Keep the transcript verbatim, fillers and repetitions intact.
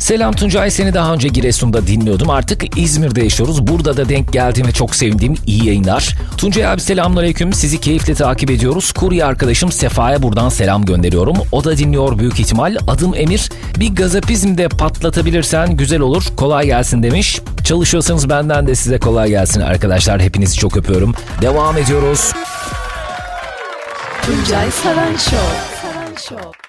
Selam Tuncay, seni daha önce Giresun'da dinliyordum. Artık İzmir'de yaşıyoruz. Burada da denk geldiğim ve çok sevdiğim iyi yayınlar. Tuncay abi selamünaleyküm. Sizi keyifle takip ediyoruz. Kurye arkadaşım Sefa'ya buradan selam gönderiyorum. O da dinliyor büyük ihtimal. Adım Emir. Bir gazapizm de patlatabilirsen güzel olur. Kolay gelsin demiş. Çalışıyorsanız benden de size kolay gelsin arkadaşlar. Hepinizi çok öpüyorum. Devam ediyoruz. Tuncay Saran Show. Saran Show.